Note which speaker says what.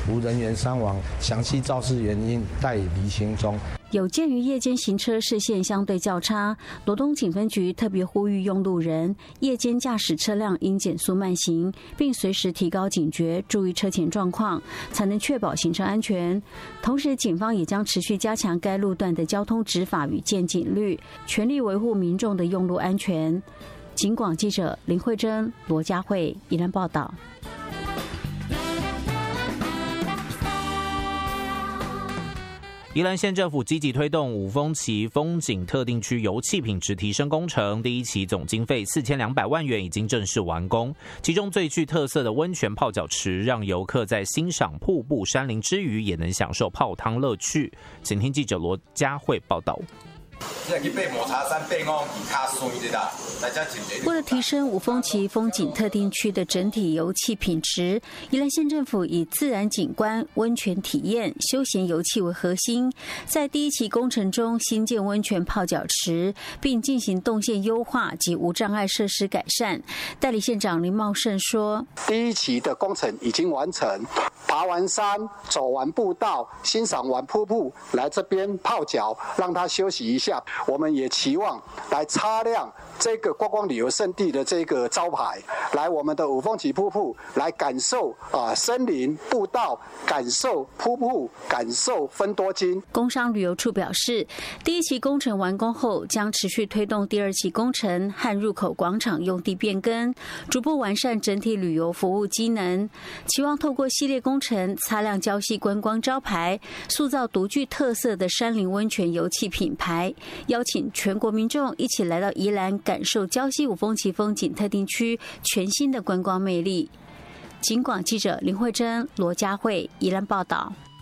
Speaker 1: 无人员伤亡，详细肇事原因待厘清中。
Speaker 2: 有鉴于夜间行车视线相对较差，罗东警分局特别呼吁用路人夜间驾驶车辆应减速慢行，并随时提高警觉，注意车前状况，才能确保行车安全。同时，警方也将持续加强该路段的交通执法与见警率，全力维护民众的用路安全。警广记者林慧珍、罗佳慧宜兰报道。
Speaker 3: 宜兰县政府积极推动五峰旗风景特定区油气品质提升工程，第一期总经费4200万元已经正式完工。其中最具特色的温泉泡脚池，让游客在欣赏瀑布山林之余，也能享受泡汤乐趣。请听记者罗佳慧报道。
Speaker 2: 为了提升五峰旗风景特定区的整体油气品质，宜兰县政府以自然景观、温泉体验、休闲油气为核心，在第一期工程中新建温泉泡脚池，并进行动线优化及无障碍设施改善。代理县长林茂胜说：“
Speaker 4: 第一期的工程已经完成，爬完山、走完步道、欣赏完瀑布，来这边泡脚，让他休息一下。我们也期望来擦亮这个观光旅游胜地的这个招牌，来我们的五峰旗瀑布，来感受森林步道，感受瀑布，感受芬多精。”
Speaker 2: 工商旅游处表示，第一期工程完工后，将持续推动第二期工程和入口广场用地变更，逐步完善整体旅游服务机能，期望透过系列工程擦亮礁溪观光招牌，塑造独具特色的山林温泉油气品牌，邀请全国民众一起来到宜兰，感受礁溪五峰旗风景特定区全新的观光魅力。警广记者林慧珍、罗佳慧宜兰报道。